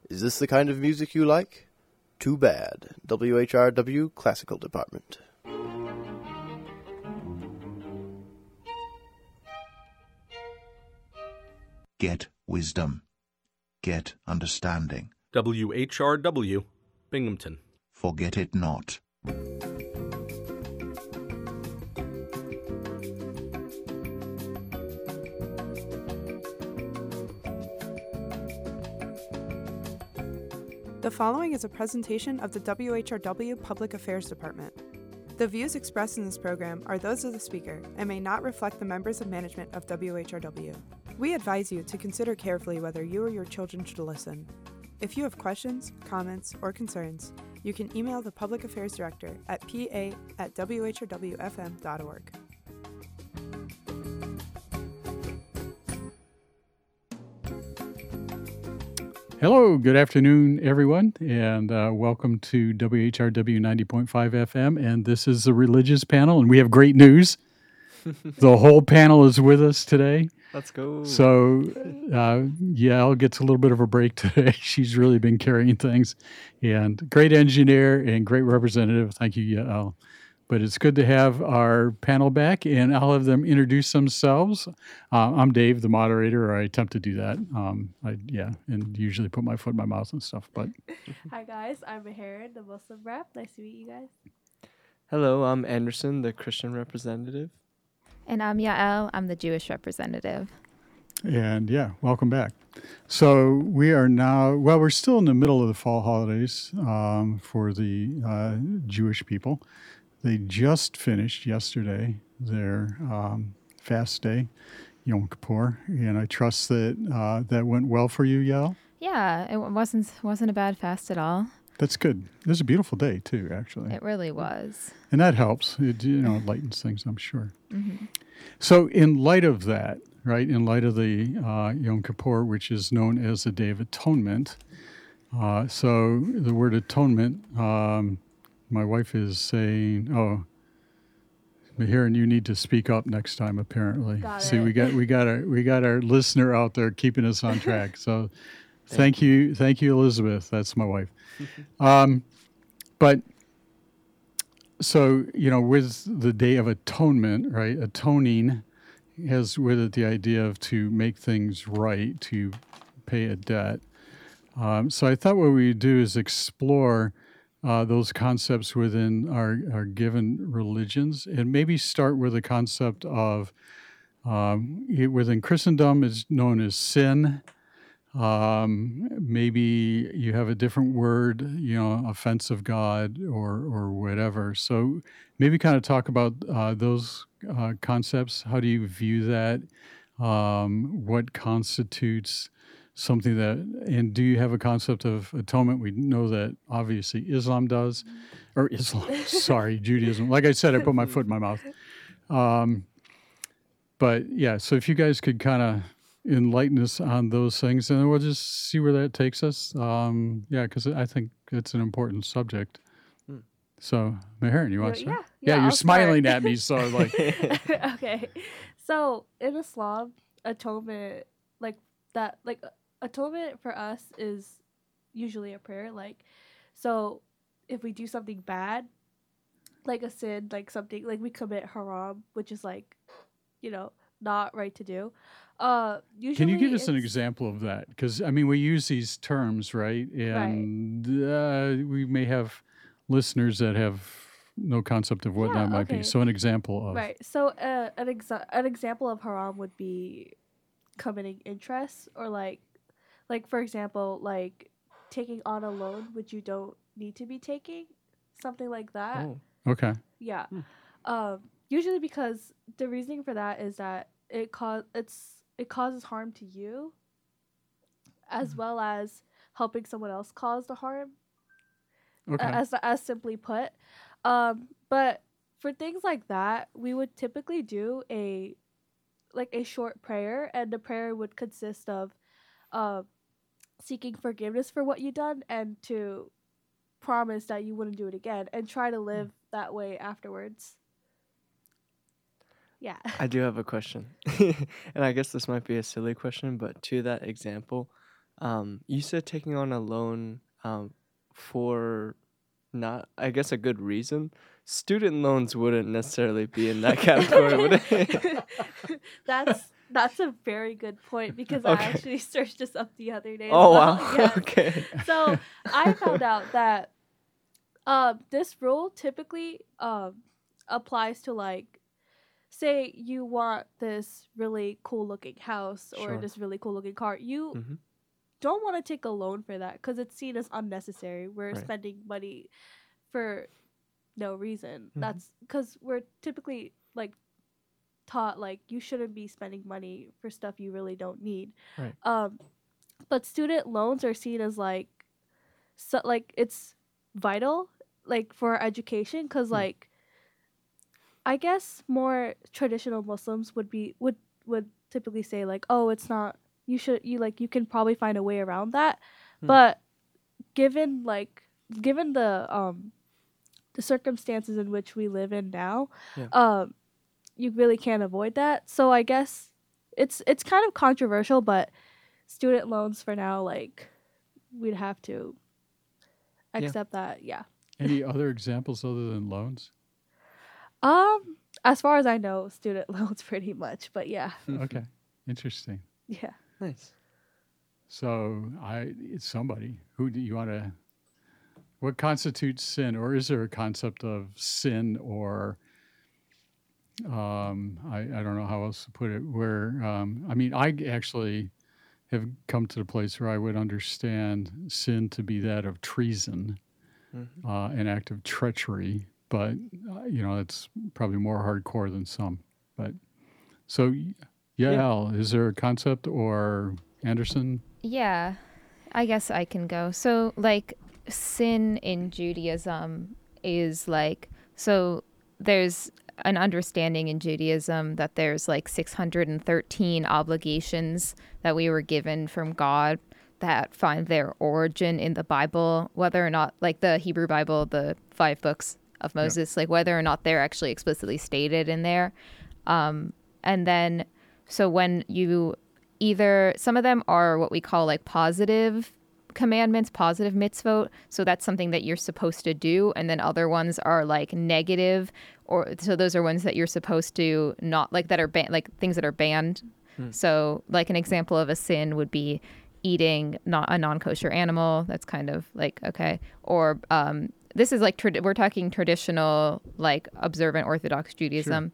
Is this the kind of music you like? Too bad. WHRW Classical Department. Get wisdom. Get understanding. WHRW, Binghamton. Forget it not. The following is a presentation of the WHRW Public Affairs Department. The views expressed in this program are those of the speaker and may not reflect the members of management of WHRW. We advise you to consider carefully whether you or your children should listen. If you have questions, comments, or concerns, you can email the Public Affairs Director at pa@whrwfm.org. Hello, good afternoon, everyone, and welcome to WHRW 90.5 FM, and this is the religious panel, and we have great news. The whole panel is with us today. Let's go. So, Yael gets a little bit of a break today. She's really been carrying things, and great engineer and great representative. Thank you, Yael. But it's good to have our panel back, and I'll have them introduce themselves. I'm Dave, the moderator, or I attempt to do that. And usually put my foot in my mouth and stuff. But Hi guys, I'm Maharan, the Muslim rep. Nice to meet you guys. Hello, I'm Anderson, the Christian representative. And I'm Yael. I'm the Jewish representative. And welcome back. So we are now, we're still in the middle of the fall holidays for the Jewish people. They just finished yesterday their fast day, Yom Kippur, and I trust that that went well for you, Yael. Yeah, it wasn't a bad fast at all. That's good. It was a beautiful day too, actually. It really was, and that helps. It lightens things, I'm sure. Mm-hmm. So, in light of that, right, in light of the Yom Kippur, which is known as the Day of Atonement, so the word atonement. My wife is saying, Maharan, you need to speak up next time, apparently. See, we got our listener out there keeping us on track. So thank you, Elizabeth. That's my wife. But so, with the Day of Atonement, right, atoning has with it the idea of to make things right, to pay a debt. So I thought what we would do is explore those concepts within our given religions, and maybe start with the concept of within Christendom is known as sin. Maybe you have a different word, offense of God or whatever. So maybe kind of talk about those concepts. How do you view that? What constitutes something and do you have a concept of atonement? We know that obviously Judaism. Like I said, I put my foot in my mouth. So if you guys could kind of enlighten us on those things, and then we'll just see where that takes us. Because I think it's an important subject. So, Maharan, you want to start? Yeah, you're smiling at me, so like. Okay. So, in Islam, atonement, atonement for us is usually a prayer. So if we do something bad, like a sin, like something, like we commit haram, which is not right to do. Usually can you give us an example of that? Because, we use these terms, right? And we may have listeners that have no concept of what that might be. So an example of. Right. So an example of haram would be committing interest, or like for example, like taking on a loan which you don't need to be taking, something like that. Oh, okay. Yeah. Usually because the reasoning for that is that it causes harm to you, as well as helping someone else cause the harm. Okay. As simply put, but for things like that, we would typically do a short prayer, and the prayer would consist of seeking forgiveness for what you done, and to promise that you wouldn't do it again, and try to live that way afterwards. Yeah. I do have a question. And I guess this might be a silly question, but to that example, You said taking on a loan for not, I guess, a good reason. Student loans wouldn't necessarily be in that category, would it? That's a very good point because I Okay. actually searched this up the other day. As Oh, well. wow. Yes. Okay. So I found out that this rule typically applies to, like, say you want this really cool looking house or Sure. this really cool looking car. You Mm-hmm. don't want to take a loan for that because it's seen as unnecessary. We're Right. spending money for no reason. Mhm. That's because we're typically like taught like you shouldn't be spending money for stuff you really don't need. Right. But student loans are seen as like it's vital like for our education because like I guess more traditional Muslims would typically say like, oh, it's not, you can probably find a way around that. But given the circumstances in which we live in now, you really can't avoid that. So I guess it's kind of controversial, but student loans for now, like, we'd have to accept that. Yeah. Any other examples other than loans? As far as I know, student loans pretty much, but yeah. Okay, interesting. Yeah. Nice. So it's somebody. Who do you want to? What constitutes sin, or is there a concept of sin, or I don't know how else to put it. Where I mean, I actually have come to the place where I would understand sin to be that of treason, an act of treachery. But it's probably more hardcore than some. But so, Yael, is there a concept, or Anderson? Yeah, I guess I can go. So, like, sin in Judaism is like, so there's an understanding in Judaism that there's like 613 obligations that we were given from God that find their origin in the Bible, whether or not, like the Hebrew Bible, the 5 books of Moses, like whether or not they're actually explicitly stated in there. And then, so when you some of them are what we call like positive commandments, positive mitzvot. So that's something that you're supposed to do. And then other ones are like negative, so those are ones that you're supposed to not, like that are like things that are banned. So like an example of a sin would be eating not a non-kosher animal. That's kind of like, okay. Or this is like, we're talking traditional, like observant Orthodox Judaism,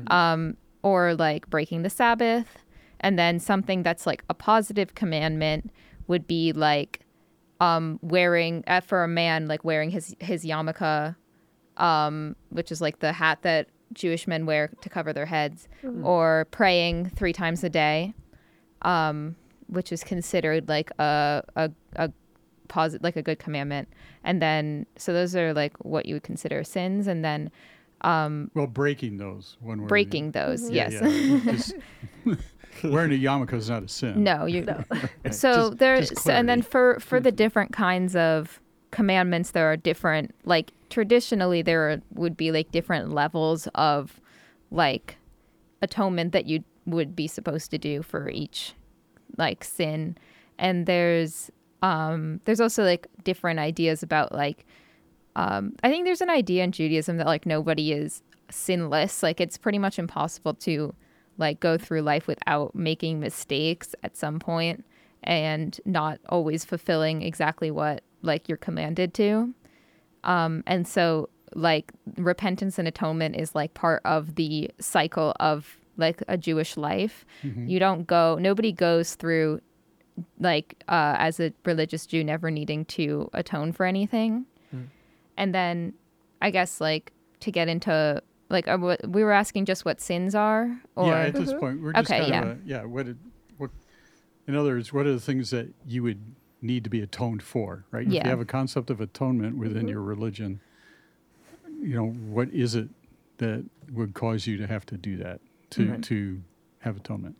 or like breaking the Sabbath. And then something that's like a positive commandment would be like wearing, for a man, like wearing his yarmulke, which is like the hat that Jewish men wear to cover their heads, or praying 3 times a day, which is considered like a like a good commandment. And then, so those are like what you would consider sins. And then, well, breaking those one way. Breaking those, yes. Just wearing a yarmulke is not a sin. No, So and then for the different kinds of commandments, there are different, like traditionally there would be like different levels of like atonement that you would be supposed to do for each like sin. And there's also like different ideas about like, I think there's an idea in Judaism that like nobody is sinless. Like it's pretty much impossible to like go through life without making mistakes at some point and not always fulfilling exactly what like you're commanded to. And so like repentance and atonement is like part of the cycle of like a Jewish life. Nobody goes through like as a religious Jew never needing to atone for anything. And then I guess like to get into like we were asking just what sins are, or at this point we're just okay, what in other words, what are the things that you would need to be atoned for, right? If you have a concept of atonement within your religion, what is it that would cause you to have to do that to have atonement?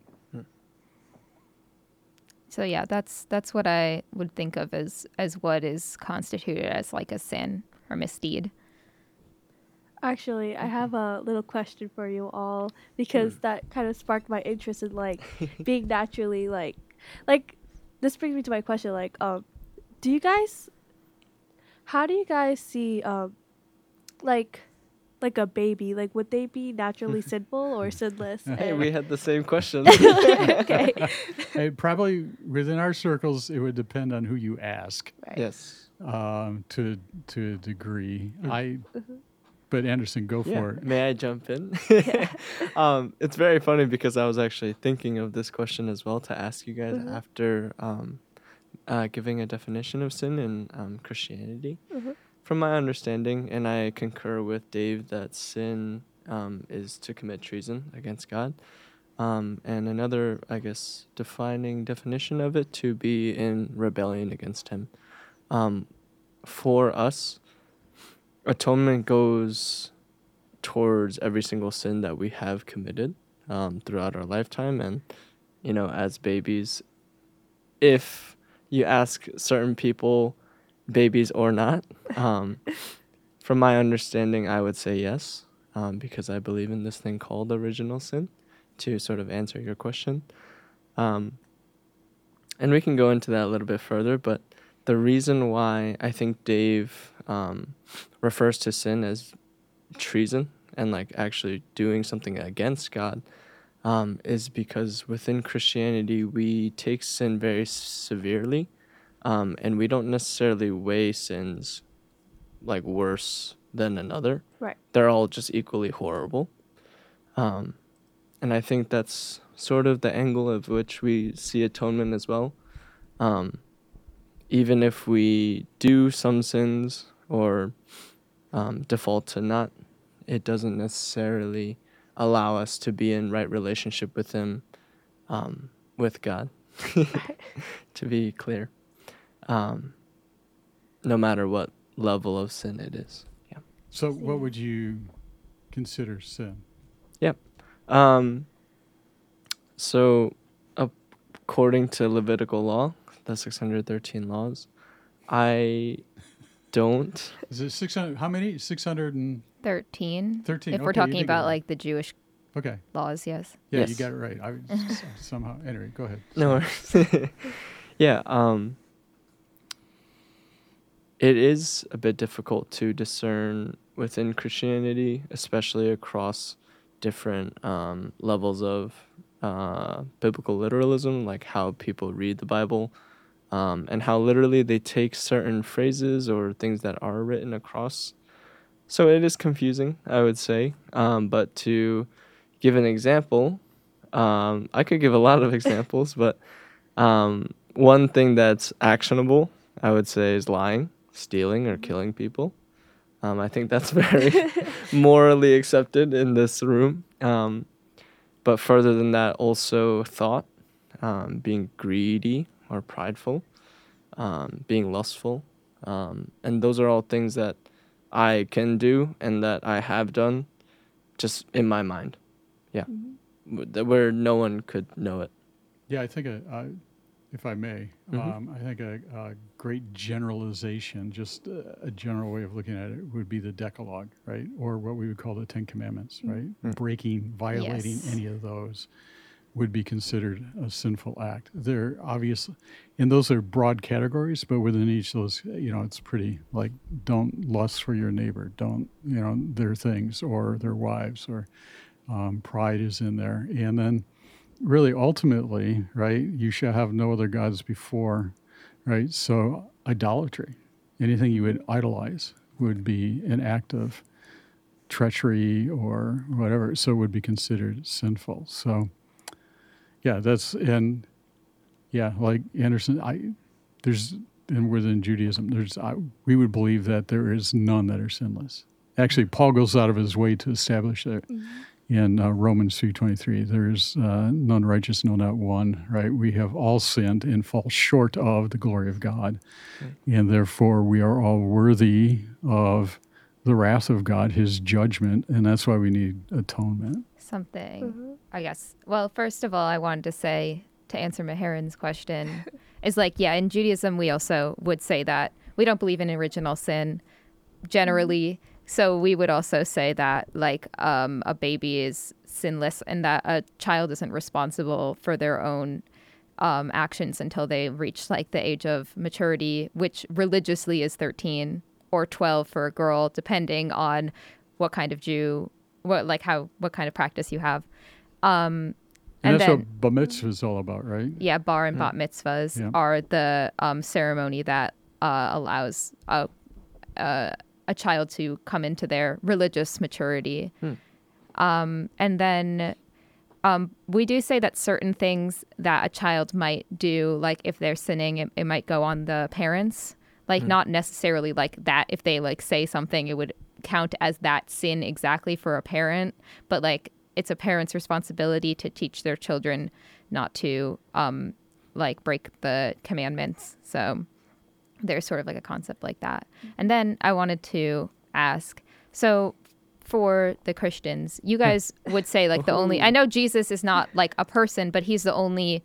So yeah, that's what I would think of as what is constituted as like a sin or misdeed. Actually, I have a little question for you all because that kind of sparked my interest in like being naturally like this brings me to my question. Like, do you guys? How do you guys see like a baby? Like, would they be naturally sinful or sinless? Hey, we had the same question. Okay. Probably within our circles, it would depend on who you ask. Right. Yes. To a degree. But Anderson, go for it. May I jump in? It's very funny because I was actually thinking of this question as well to ask you guys after giving a definition of sin in Christianity. From my understanding, and I concur with Dave that sin is to commit treason against God. And another, I guess, defining definition of it to be in rebellion against him. For us, atonement goes towards every single sin that we have committed throughout our lifetime. And, as babies, if you ask certain people, babies or not, from my understanding, I would say yes, because I believe in this thing called original sin, to sort of answer your question. And we can go into that a little bit further, but the reason why I think Dave refers to sin as treason and like actually doing something against God is because within Christianity, we take sin very severely, and we don't necessarily weigh sins like worse than another. Right. They're all just equally horrible. And I think that's sort of the angle of which we see atonement as well. Even if we do some sins or default to not, it doesn't necessarily allow us to be in right relationship with him, with God, to be clear, no matter what level of sin it is. Yeah. So what would you consider sin? Yep. So according to Levitical law, the 613 laws, I don't. Is it 600? How many? 613. 13. If Okay, we're you talking did get about it. like the Jewish Okay. laws, yes. Yeah, Yes. you got it right. I somehow. Anyway, go ahead. No worries. Yeah. It is a bit difficult to discern within Christianity, especially across different levels of biblical literalism, like how people read the Bible, and how literally they take certain phrases or things that are written across. So it is confusing, I would say. But to give an example, I could give a lot of examples, but one thing that's actionable, I would say, is lying, stealing, or killing people. I think that's very morally accepted in this room. But further than that, also thought, being greedy or prideful, being lustful. And those are all things that I can do and that I have done just in my mind. Yeah. Where no one could know it. Yeah, I think, if I may, I think a great generalization, just a general way of looking at it, would be the Decalogue, right? Or what we would call the Ten Commandments, right? Breaking, violating Yes. any of those would be considered a sinful act. They're obviously, and those are broad categories, but within each of those, it's pretty like, don't lust for your neighbor, don't, their things or their wives, or pride is in there. And then really ultimately, right, you shall have no other gods before, right? So idolatry, anything you would idolize would be an act of treachery or whatever, so it would be considered sinful. So yeah, like Anderson, and within Judaism, we would believe that there is none that are sinless. Actually, Paul goes out of his way to establish that in Romans 3:23. There is none righteous, no, not one, right? We have all sinned and fall short of the glory of God. And therefore, we are all worthy of the wrath of God, his judgment, and that's why we need atonement. Something, I guess. Well, first of all, I wanted to say, to answer Maharan's question, is like, yeah, in Judaism, we also would say that we don't believe in original sin generally. So we would also say that like a baby is sinless and that a child isn't responsible for their own actions until they reach like the age of maturity, which religiously is 13 or 12 for a girl, depending on what kind of Jew, what kind of practice you have. And that's then, what Bar Mitzvah is all about, right? Yeah, bar and bat mitzvahs are the ceremony that allows a child to come into their religious maturity. And then we do say that certain things that a child might do, like if they're sinning, it might go on the parents. Like not necessarily like that. If they like say something, it would count as that sin exactly for a parent. But like it's a parent's responsibility to teach their children not to like break the commandments. So there's sort of like a concept like that. And then I wanted to ask, so for the Christians, you guys would say like the only, I know Jesus is not like a person, but he's the only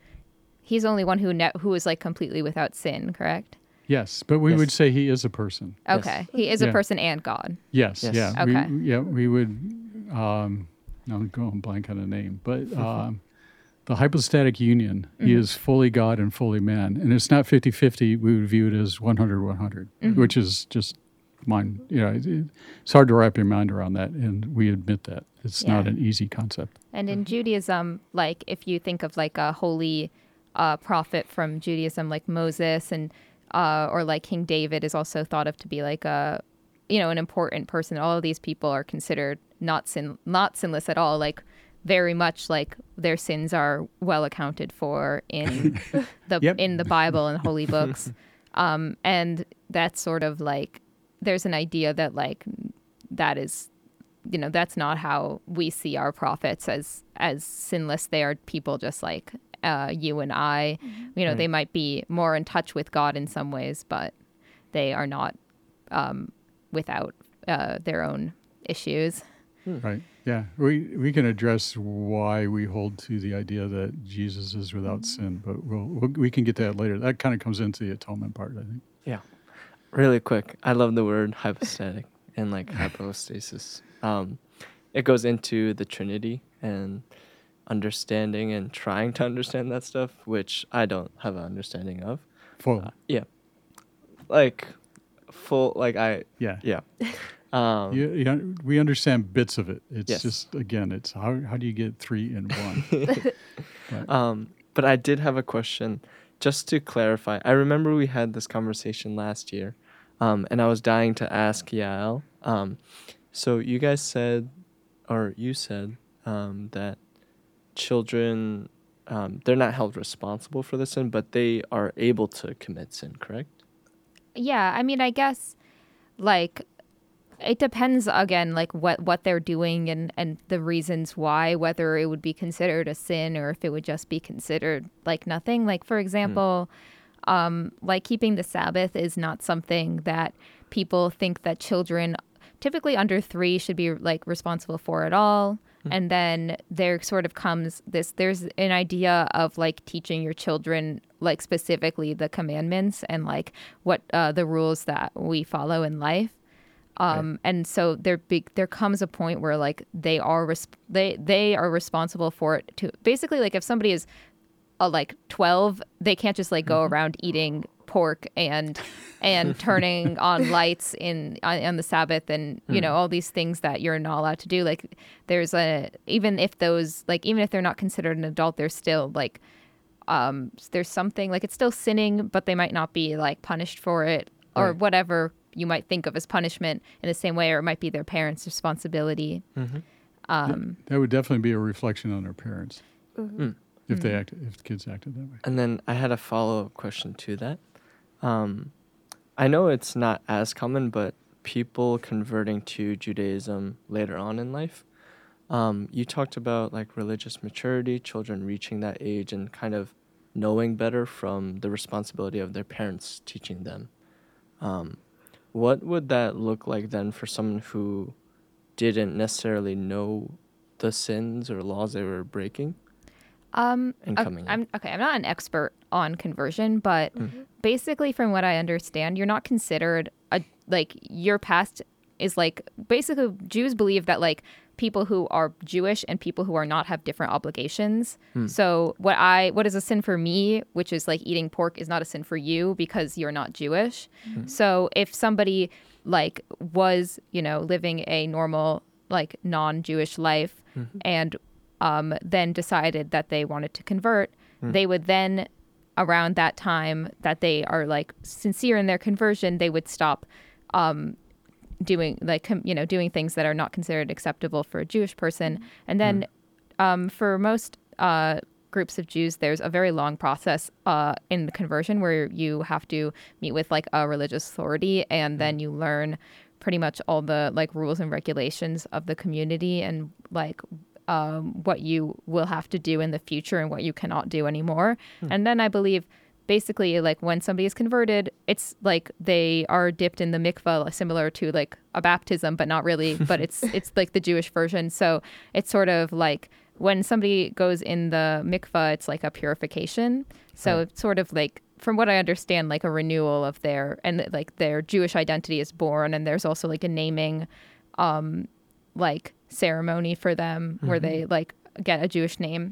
one who is like completely without sin, correct? Yes, but we would say he is a person. Okay, he is a person and God. Yes, yeah. Okay. We would, I'm going blank on the name, but the hypostatic union, he is fully God and fully man. And it's not 50-50, we would view it as 100-100, which is just mine. It's hard to wrap your mind around that, and we admit that. It's not an easy concept. And in Judaism, like if you think of like a holy prophet from Judaism like Moses and or like King David is also thought of to be like an important person. All of these people are considered not sinless at all. Like very much like their sins are well accounted for in the Bible and holy books. And that's sort of like there's an idea that like that is, that's not how we see our prophets as sinless. They are people just like you and I. They might be more in touch with God in some ways, but they are not without their own issues. Right. Yeah. We can address why we hold to the idea that Jesus is without sin, but we can get to that later. That kind of comes into the atonement part, I think. Yeah. Really quick. I love the word hypostatic and like hypostasis. It goes into the Trinity and understanding and trying to understand that stuff, which I don't have an understanding of. Full. Yeah. Like full, like I. Yeah. Yeah. We understand bits of it. It's Yes. just, again, it's how do you get 3 in 1? But I did have a question just to clarify. I remember we had this conversation last year, and I was dying to ask Yael. So you guys said, or you said, that children, they're not held responsible for the sin, but they are able to commit sin, correct? Yeah, I mean, I guess like it depends again, like what they're doing and the reasons why, whether it would be considered a sin or if it would just be considered like nothing. Like, for example, like keeping the Sabbath is not something that people think that children typically under 3 should be like responsible for at all. And then there sort of comes there's an idea of like teaching your children like specifically the commandments and like what the rules that we follow in life. And so there comes a point where like they are responsible for it too. Basically, like if somebody is like 12, they can't just like go around eating pork and turning on lights on the Sabbath and all these things that you're not allowed to do. Like there's even if they're not considered an adult, there's still like there's something like it's still sinning, but they might not be like punished for it or whatever you might think of as punishment in the same way, or it might be their parents' responsibility. That would definitely be a reflection on their parents if the kids acted that way. And then I had a follow-up question to that. I know it's not as common, but people converting to Judaism later on in life. You talked about like religious maturity, children reaching that age and kind of knowing better from the responsibility of their parents teaching them. What would that look like then for someone who didn't necessarily know the sins or laws they were breaking? I'm not an expert on conversion, but basically from what I understand, you're not considered you're past is like basically Jews believe that like people who are Jewish and people who are not have different obligations. So what is a sin for me, which is like eating pork, is not a sin for you because you're not Jewish. So if somebody like was, you know, living a normal like non-Jewish life and then decided that they wanted to convert, they would then around that time that they are like sincere in their conversion, they would stop doing like doing things that are not considered acceptable for a Jewish person. And then for most groups of Jews, there's a very long process in the conversion where you have to meet with like a religious authority, and then you learn pretty much all the like rules and regulations of the community and like what you will have to do in the future and what you cannot do anymore. And then I believe basically like when somebody is converted, it's like they are dipped in the mikvah, similar to like a baptism, but not really, but it's like the Jewish version. So it's sort of like when somebody goes in the mikvah, it's like a purification. So it's sort of like, from what I understand, like a renewal of their Jewish identity is born. And there's also like a naming like ceremony for them where they like get a Jewish name.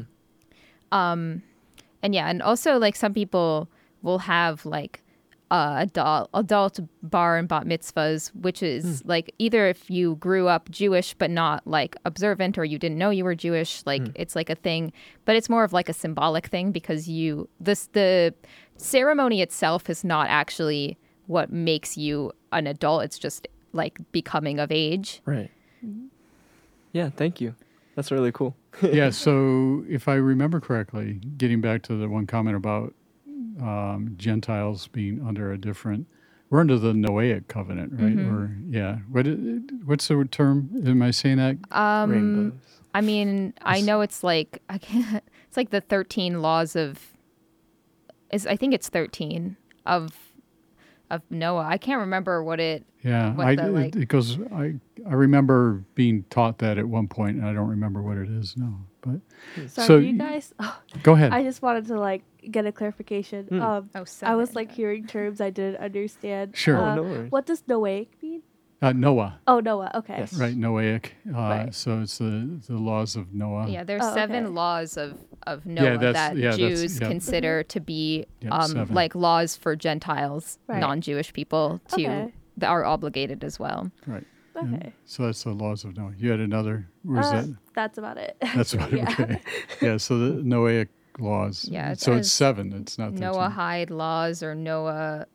And yeah, and also like some people will have like adult bar and bat mitzvahs, which is like either if you grew up Jewish but not like observant, or you didn't know you were Jewish, like it's like a thing, but it's more of like a symbolic thing because the ceremony itself is not actually what makes you an adult. It's just like becoming of age. Right. Yeah, thank you. That's really cool. Yeah, so if I remember correctly, getting back to the one comment about Gentiles being under we're under the Noahic covenant, right? Or yeah, what's the term? Am I saying that? Rainbows. I mean, I know it's like it's like the 13 laws I think it's 13 of Noah. I can't remember what it. Yeah, it goes. I remember being taught that at one point, and I don't remember what it is now. But so you guys, go ahead. I just wanted to like get a clarification. I was like hearing terms I didn't understand. Sure. No worries. What does Noahic mean? Noah. Oh, Noah. Okay. Yes. Right, Noahic. Right. So it's the laws of Noah. Yeah, there's 7 laws of Yeah, Noah that that's- Jews consider to be 7. like laws for Gentiles, Right. non-Jewish people Okay. that are obligated as well. Right. Okay. So that's the laws of Noah. You had another. Where's that? That's about it. That's about it. Yeah. Okay. Yeah. So the Noahic laws. Yeah, it So it's says 7. It's not 13. Noahide laws or Noah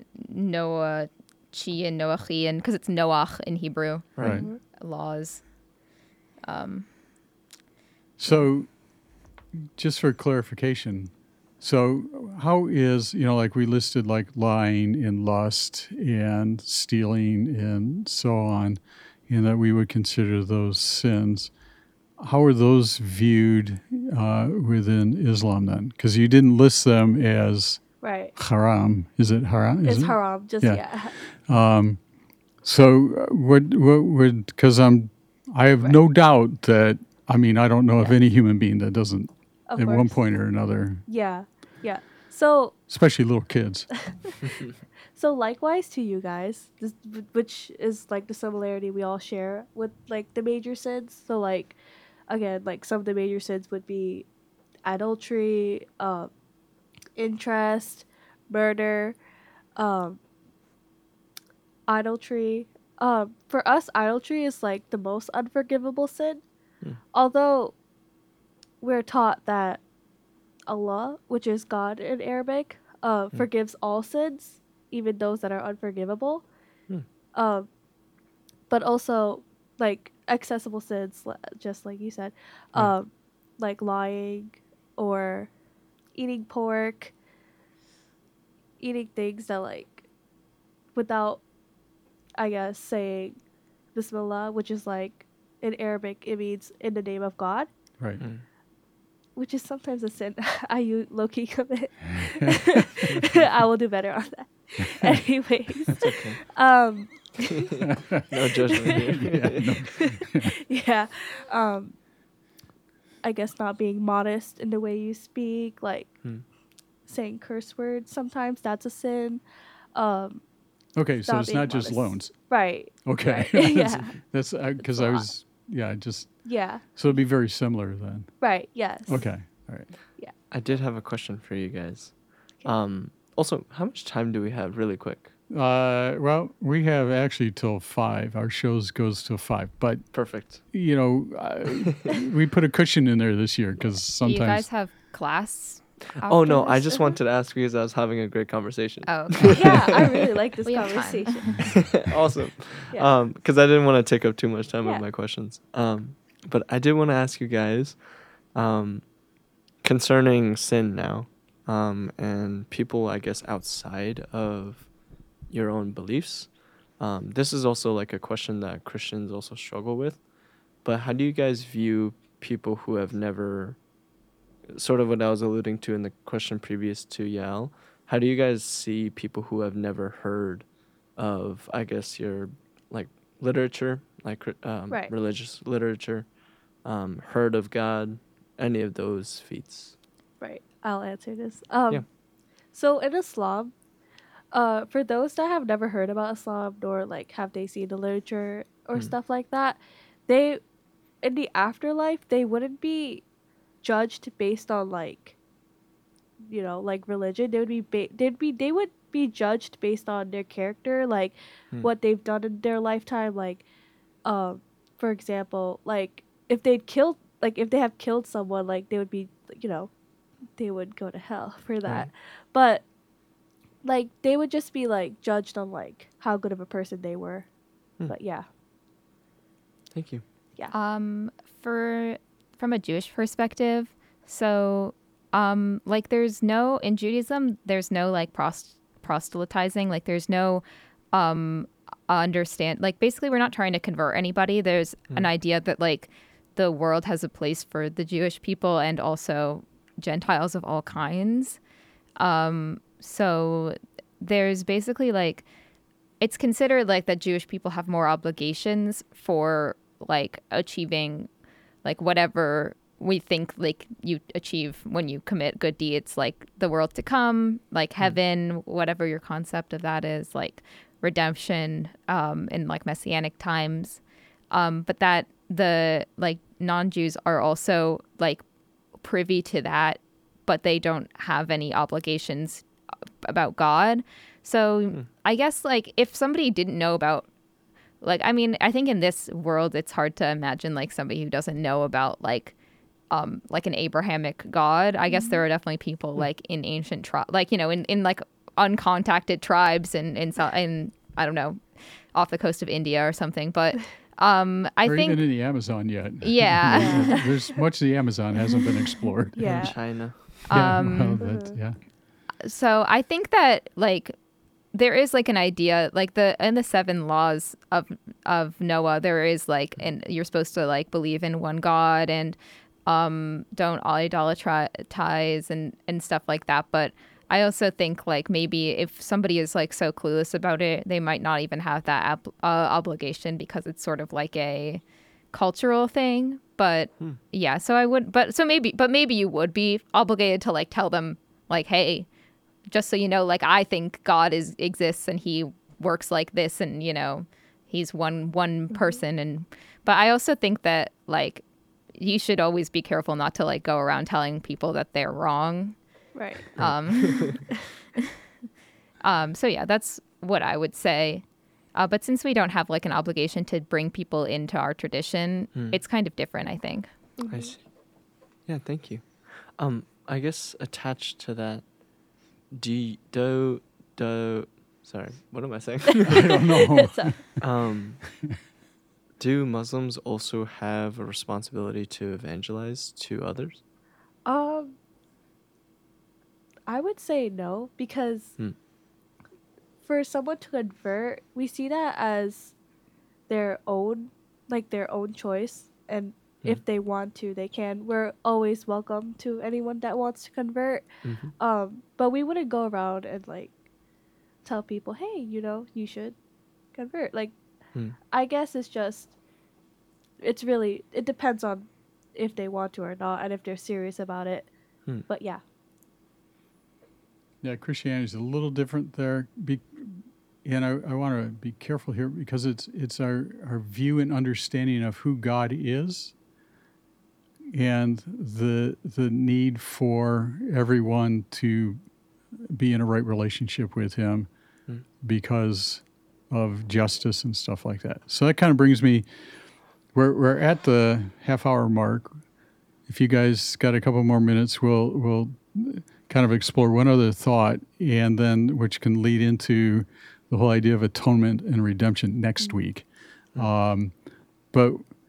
Chian, Noachian, because it's Noach in Hebrew. Right. Laws. So, just for clarification, so how is, like we listed like lying and lust and stealing and so on, that we would consider those sins. How are those viewed within Islam then? Because you didn't list them as Right. haram. Is it haram? It's haram. Just Yeah. yeah. So what would, because I have no doubt that, I don't know of any human being that doesn't Of at one course. point or another, Yeah. Yeah. So especially little kids. likewise to you guys, which is like the similarity we all share with like the major sins. So like, again, like some of the major sins would be adultery, incest, murder, idolatry. For us, idolatry is like the most unforgivable sin. Although we're taught that Allah, which is God in Arabic, forgives all sins, even those that are unforgivable. But also like accessible sins, just like you said, like lying or eating pork, eating things that like without, I guess, saying Bismillah, which is like in Arabic it means in the name of God, Right. which is sometimes a sin I low-key commit. I will do better on that. Anyways, No judgment here. yeah, I guess not being modest in the way you speak, like saying curse words sometimes, that's a sin. Okay, so Stop it's being not just modest. loans. Right. Okay. Right. Yeah. That's because It's a I lot. was, just, Yeah. so it'd be very similar then. Right. Yes. Okay. All right. I did have a question for you guys. Okay. Also, how much time do we have, really quick? Well, we have actually till 5. Our shows goes till 5, but Perfect. we put a cushion in there this year because Do you guys sometimes. have class? Oh no, after I this? just wanted to ask because I was having a great conversation. Oh, okay. Yeah, I really like this We have time. conversation. Awesome. Yeah. Because I didn't want to take up too much time Yeah. with my questions. But I did want to ask you guys, concerning sin now, and people, I guess, outside of your own beliefs. This is also like a question that Christians also struggle with. But how do you guys view people who have never, sort of what I was alluding to in the question previous to Yael, how do you guys see people who have never heard of, I guess, your like literature, like Right. religious literature, heard of God, any of those feats? Right. I'll answer this. Yeah. So in Islam, for those that have never heard about Islam nor like have they seen the literature or stuff like that, they in the afterlife they wouldn't be judged based on like like religion. They would they would be judged based on their character, like what they've done in their lifetime, like for example, like if they have killed someone, like they would be they would go to hell for that. Right. But like they would just be like judged on like how good of a person they were. But yeah. Thank you. From a Jewish perspective, so like there's no in Judaism, there's no like proselytizing, like there's no understand, like basically we're not trying to convert anybody. There's an idea that like the world has a place for the Jewish people and also Gentiles of all kinds. So there's basically like it's considered like that Jewish people have more obligations for like achieving like whatever we think like you achieve when you commit good deeds, like the world to come, like heaven, whatever your concept of that is, like redemption in like messianic times. But that the like non-Jews are also like privy to that, but they don't have any obligations about God. So I guess like if somebody didn't know about like, I mean, I think in this world it's hard to imagine like somebody who doesn't know about like an Abrahamic God. I guess there are definitely people like in ancient like in like uncontacted tribes and in I don't know, off the coast of India or something. But I Or think even in the Amazon yet. Yeah. There's much of the Amazon hasn't been explored. Yeah. China. Yeah, well, yeah. So I think that like there is like an idea like in the 7 laws of Noah, there is like, and you're supposed to like believe in one God and don't idolatrize and stuff like that. But I also think like maybe if somebody is like so clueless about it, they might not even have that obligation because it's sort of like a cultural thing. But yeah, so I would, but maybe you would be obligated to like tell them like, hey, just so you know, like I think God exists and he works like this, and he's one person. But I also think that like you should always be careful not to like go around telling people that they're wrong. Right. So yeah, that's what I would say. But since we don't have like an obligation to bring people into our tradition, it's kind of different, I think. I see. Yeah, thank you. I guess attached to that, sorry, what am I saying? I don't know. Do Muslims also have a responsibility to evangelize to others? I would say no, because for someone to convert, we see that as their own choice, and if they want to, they can. We're always welcome to anyone that wants to convert. But we wouldn't go around and like tell people, hey, you should convert. Like, I guess it depends on if they want to or not, and if they're serious about it. But yeah. Yeah, Christianity is a little different there and I want to be careful here because it's our view and understanding of who God is, and the need for everyone to be in a right relationship with Him because of justice and stuff like that. So that kind of brings me. We're at the half-hour mark. If you guys got a couple more minutes, we'll kind of explore one other thought, and then which can lead into the whole idea of atonement and redemption next week. But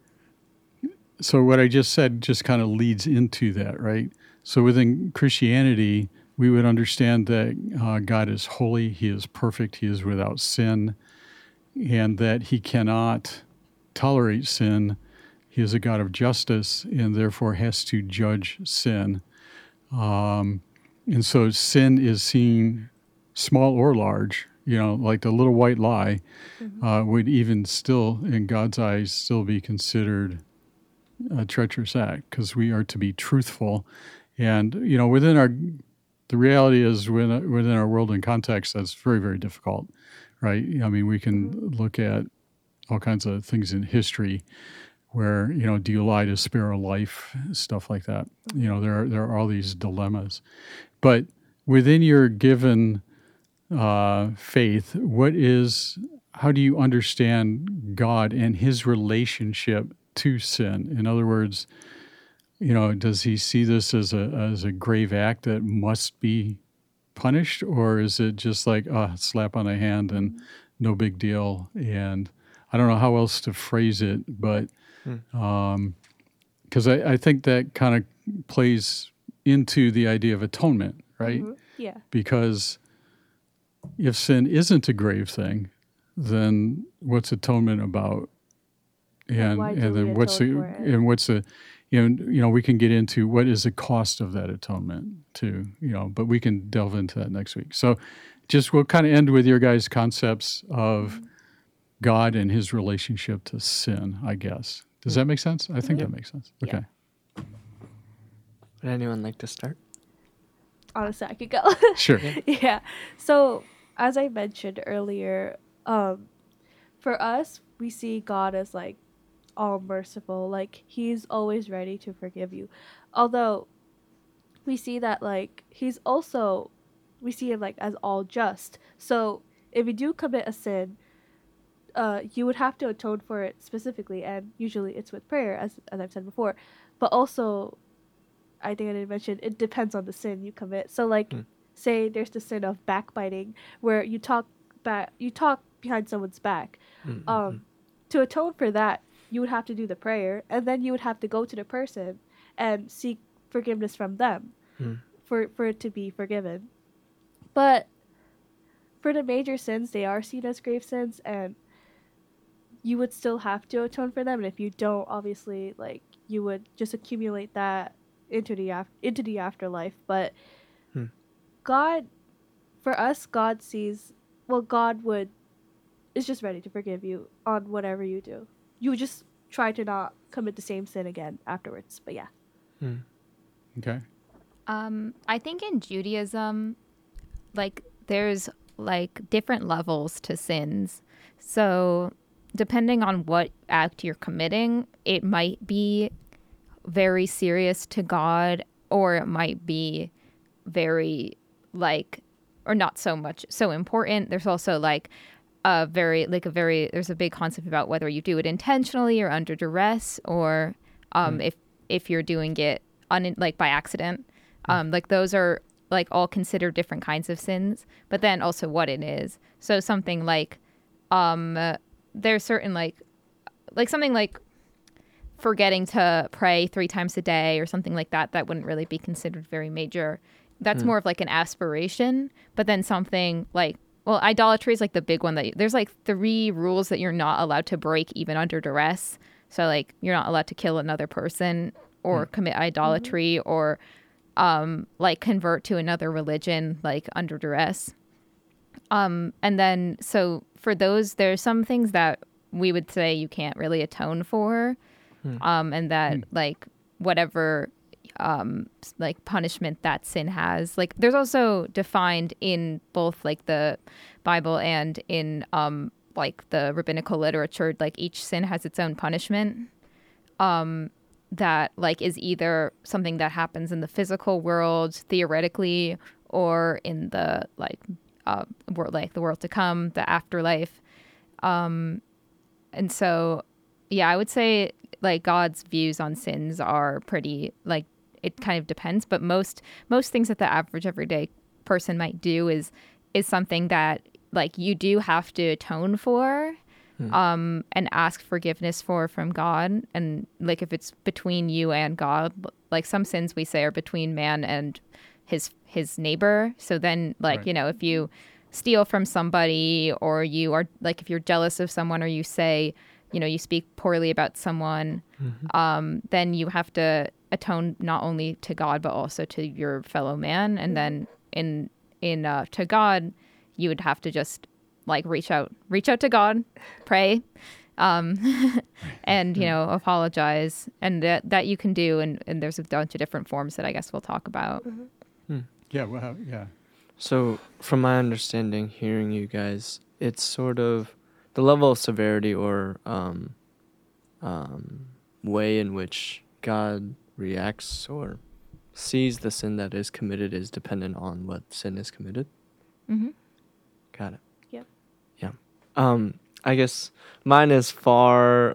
so what I just said just kind of leads into that, right? So within Christianity, we would understand that God is holy, He is perfect, He is without sin, and that He cannot tolerate sin. He is a God of justice and therefore has to judge sin. And so sin is seen, small or large, like the little white lie, would even still, in God's eyes, still be considered a treacherous act because we are to be truthful. And, the reality is within our world and context, that's very, very difficult, right? I mean, we can look at all kinds of things in history where, do you lie to spare a life, stuff like that. There are all these dilemmas. But within your given faith, how do you understand God and His relationship to sin? In other words, does He see this as a grave act that must be punished, or is it just like a slap on the hand and no big deal? And I don't know how else to phrase it, but because I think that kind of plays into the idea of atonement, right? Yeah. Because if sin isn't a grave thing, then what's atonement about? And then what's the we can get into what is the cost of that atonement too, but we can delve into that next week. So just we'll kind of end with your guys' concepts of God and His relationship to sin, I guess. Does that make sense? I think that makes sense. Okay. Would anyone like to start? Honestly, I could go. Sure. Yeah. So, as I mentioned earlier, for us, we see God as like all merciful. Like, He's always ready to forgive you. Although, we see that like we see Him like as all just. So, if you do commit a sin, you would have to atone for it specifically, and usually it's with prayer, as I've said before. But also, I think I didn't mention, it depends on the sin you commit. So, like, say there's the sin of backbiting, where you talk behind someone's back. To atone for that, you would have to do the prayer, and then you would have to go to the person and seek forgiveness from them for it to be forgiven. But for the major sins, they are seen as grave sins, and you would still have to atone for them. And if you don't, obviously, like, you would just accumulate that into the afterlife. But God, for us, God sees, God is just ready to forgive you on whatever you do. You would just try to not commit the same sin again afterwards. But yeah. Okay. I think in Judaism, like, there's like different levels to sins. So depending on what act you're committing, it might be very serious to God, or it might be very or not so much so important. There's also there's a big concept about whether you do it intentionally or under duress, or if you're doing it by accident. Like, those are like all considered different kinds of sins, but then also what it is. So something like there's certain like something like forgetting to pray 3 times a day or something like that wouldn't really be considered very major. That's more of like an aspiration. But then something like, idolatry is like the big one that there's like 3 rules that you're not allowed to break even under duress. So like, you're not allowed to kill another person or commit idolatry or like convert to another religion like under duress. And then so for those, there's some things that we would say you can't really atone for. And that like whatever like punishment that sin has. Like there's also defined in both like the Bible and in like the rabbinical literature, like each sin has its own punishment. That like is either something that happens in the physical world theoretically, or in the like world, like the world to come, the afterlife. And so, yeah, I would say like God's views on sins are pretty like, it kind of depends, but most things that the average everyday person might do is something that like you do have to atone for. And ask forgiveness from God. And like if it's between you and God, like some sins we say are between man and his neighbor. So then like, Right. you know, if you steal from somebody, or you are like, if you're jealous of someone, or you say, you know, you speak poorly about someone, then you have to atone not only to God, but also to your fellow man. And then to God, you would have to just like reach out to God, pray, and, you know, apologize, and that you can do. And there's a bunch of different forms that I guess we'll talk about. Yeah, well, yeah. So, from my understanding, hearing you guys, it's sort of the level of severity or way in which God reacts or sees the sin that is committed is dependent on what sin is committed. Mm-hmm. Got it. Yep. Yeah. I guess mine is far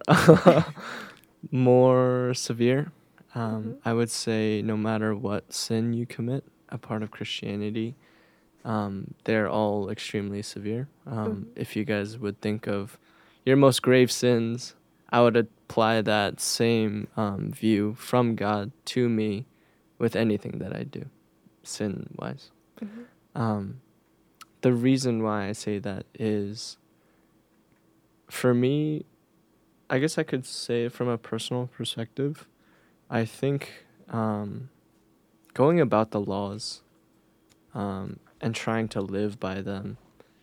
more severe. I would say no matter what sin you commit, a part of Christianity, they're all extremely severe. If you guys would think of your most grave sins, I would apply that same view from God to me with anything that I do, sin-wise. The reason why I say that is, for me, I guess I could say it from a personal perspective. I think going about the laws and trying to live by them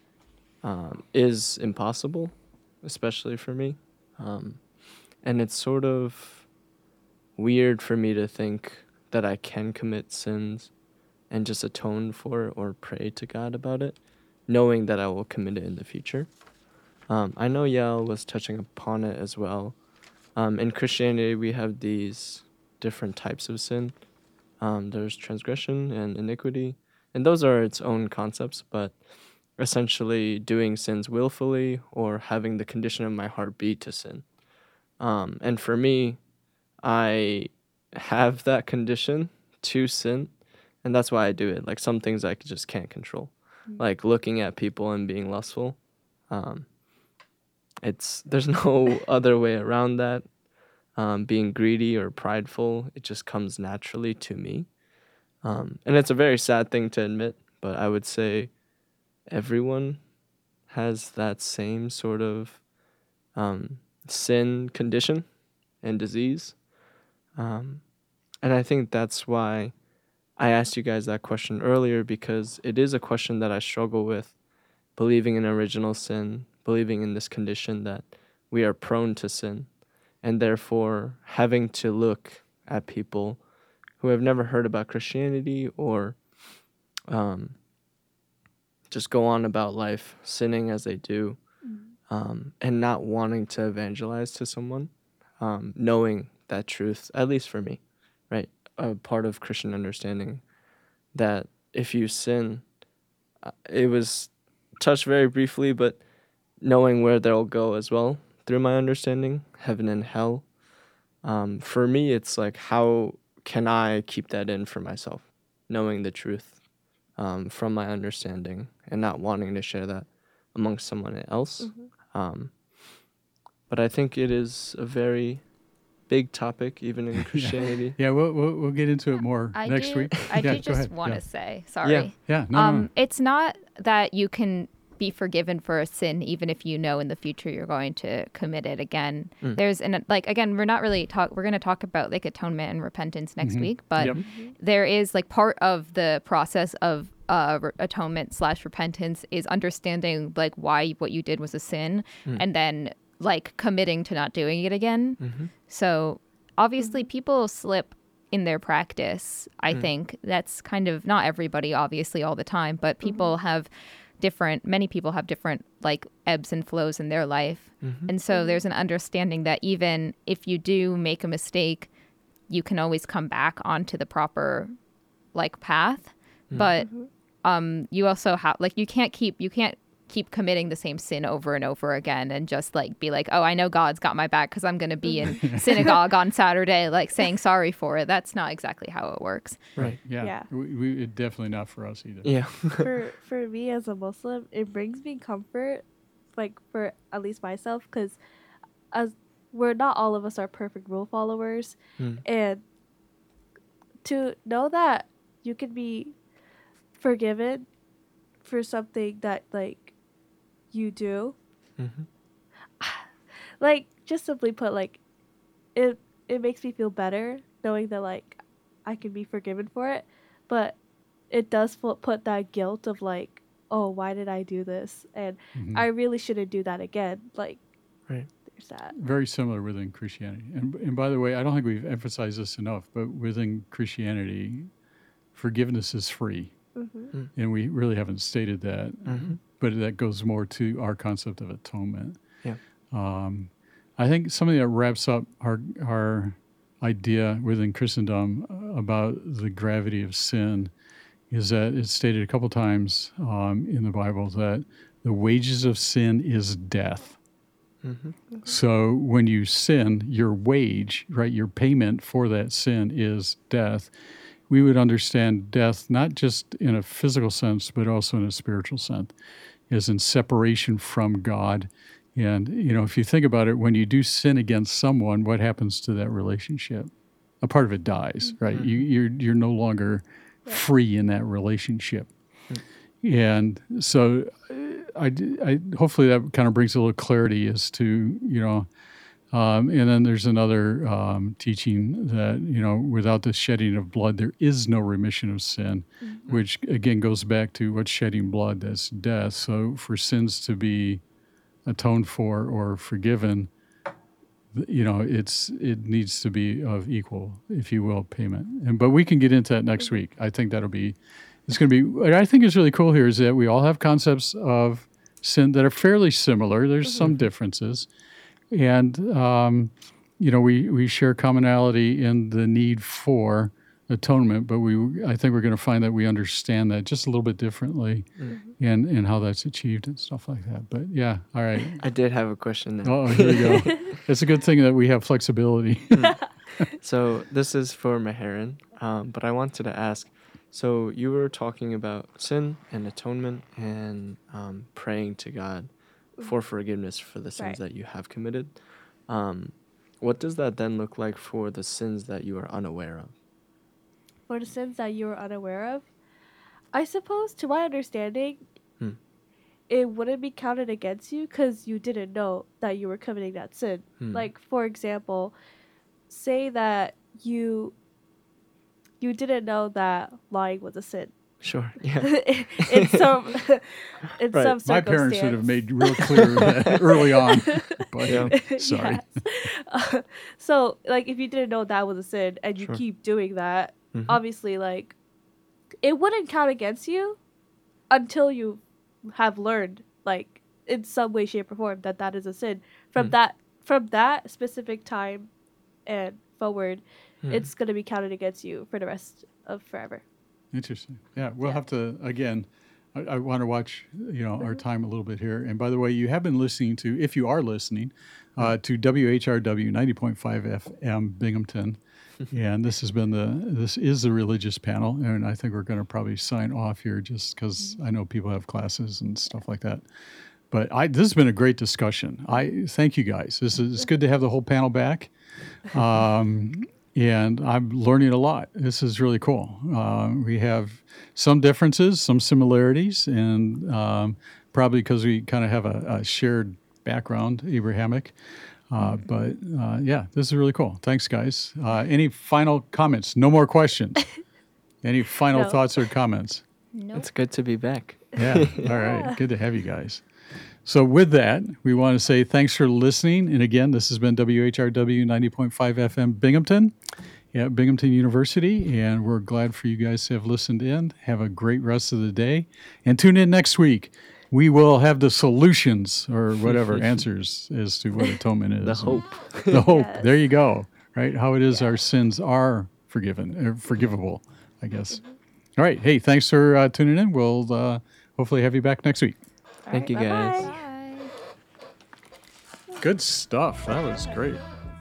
is impossible, especially for me. And it's sort of weird for me to think that I can commit sins and just atone for it or pray to God about it, knowing that I will commit it in the future. I know Yael was touching upon it as well. In Christianity, we have these different types of sin. There's transgression and iniquity, and those are its own concepts, but essentially doing sins willfully or having the condition of my heart be to sin. And for me, I have that condition to sin, and that's why I do it. Like some things I just can't control, like looking at people and being lustful. There's no other way around that. Being greedy or prideful, it just comes naturally to me. And it's a very sad thing to admit, but I would say everyone has that same sort of sin condition and disease. And I think that's why I asked you guys that question earlier, because it is a question that I struggle with, believing in original sin, believing in this condition that we are prone to sin, and therefore having to look at people who have never heard about Christianity or just go on about life sinning as they do, and not wanting to evangelize to someone, knowing that truth, at least for me, right? A part of Christian understanding that if you sin, it was touched very briefly, but knowing where they'll go as well through my understanding, heaven and hell. For me, it's like, how can I keep that in for myself, knowing the truth from my understanding and not wanting to share that amongst someone else. But I think it is a very big topic, even in Christianity. Yeah, we'll get into it more next week. I Yeah, do go just ahead. want Yeah. to say, sorry. Yeah, no. It's not that you can be forgiven for a sin even if you know in the future you're going to commit it again. There's again, we're going to talk about like atonement and repentance next week, but Yep. there is like part of the process of atonement/repentance is understanding like why what you did was a sin, and then like committing to not doing it again. So obviously people slip in their practice. I think that's kind of not everybody, obviously, all the time, but people have many people have different like ebbs and flows in their life. And so there's an understanding that even if you do make a mistake, you can always come back onto the proper like path. But you also have like you can't keep committing the same sin over and over again and just like be like, oh, I know God's got my back because I'm going to be in synagogue on Saturday, like saying sorry for it. That's not exactly how it works. Right. Yeah. Yeah. We definitely not for us either. Yeah. For me as a Muslim, it brings me comfort, like for at least myself, because as we're not all of us are perfect rule followers, and to know that you can be forgiven for something that like you do, like just simply put, like it makes me feel better knowing that like I can be forgiven for it, but it does put that guilt of like, oh, why did I do this? And I really shouldn't do that again. Like, there's that. Very similar within Christianity. And by the way, I don't think we've emphasized this enough, but within Christianity, forgiveness is free. And we really haven't stated that, but that goes more to our concept of atonement. Yeah. I think something that wraps up our idea within Christendom about the gravity of sin is that it's stated a couple times in the Bible that the wages of sin is death. So when you sin, your wage, right, your payment for that sin is death. We would understand death not just in a physical sense, but also in a spiritual sense, as in separation from God. And, you know, if you think about it, when you do sin against someone, what happens to that relationship? A part of it dies, right? You're no longer free in that relationship. And so I hopefully that kind of brings a little clarity as to, you know, and then there's another teaching that, you know, without the shedding of blood, there is no remission of sin, which again goes back to what's shedding blood, that's death. So for sins to be atoned for or forgiven, you know, it needs to be of equal, if you will, payment. But we can get into that next week. I think it's going to be, what I think is really cool here is that we all have concepts of sin that are fairly similar. There's some differences. And, you know, we share commonality in the need for atonement, but I think we're going to find that we understand that just a little bit differently and how that's achieved and stuff like that. But yeah, all right. I did have a question now. Oh, here we go. It's a good thing that we have flexibility. So this is for Meharan, but I wanted to ask, so you were talking about sin and atonement and praying to God for forgiveness for the sins that you have committed. What does that then look like for the sins that you are unaware of? For the sins that you are unaware of, I suppose, to my understanding, it wouldn't be counted against you because you didn't know that you were committing that sin. Like, for example, say that you didn't know that lying was a sin. Sure. Yeah. in some circumstance. My parents should have made real clear that early on. But sorry. Yes. So, like, if you didn't know that was a sin and you keep doing that, obviously, like, it wouldn't count against you until you have learned, like, in some way, shape, or form that is a sin. From that specific time and forward, it's going to be counted against you for the rest of forever. Interesting. Yeah, we'll have to, again, I want to watch, you know, our time a little bit here. And by the way, you have been listening to, if you are listening, to WHRW 90.5 FM Binghamton. And this is the religious panel. And I think we're going to probably sign off here just because I know people have classes and stuff like that. But this has been a great discussion. Thank you guys. It's good to have the whole panel back. And I'm learning a lot. This is really cool. We have some differences, some similarities, and probably because we kind of have a shared background, Abrahamic. But yeah, this is really cool. Thanks, guys. Any final comments? No more questions. Any final thoughts or comments? No. It's good to be back. Yeah. All right. Good to have you guys. So with that, we want to say thanks for listening. And again, this has been WHRW 90.5 FM Binghamton. at Binghamton University, and we're glad for you guys to have listened in. Have a great rest of the day, and tune in next week. We will have the solutions or whatever answers as to what atonement is. The hope. The hope. Yes. There you go. Right? How it is our sins are forgivable, I guess. All right. Hey, thanks for tuning in. We'll hopefully have you back next week. All Thank you, bye-bye. guys. Bye. Good stuff. That was great.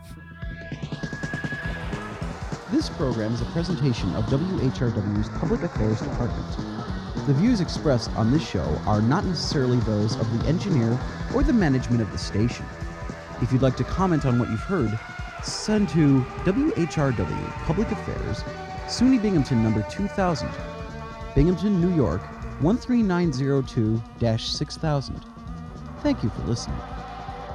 This program is a presentation of WHRW's Public Affairs Department. The views expressed on this show are not necessarily those of the engineer or the management of the station. If you'd like to comment on what you've heard, send to WHRW Public Affairs, SUNY Binghamton number 2000, Binghamton, New York, 13902-6000. Thank you for listening.